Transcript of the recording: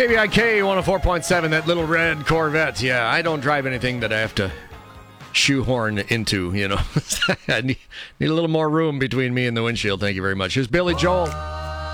KVIK 104.7, that little red Corvette. Yeah, I don't drive anything that I have to shoehorn into, I need a little more room between me and the windshield. Thank you very much. Here's Billy Joel.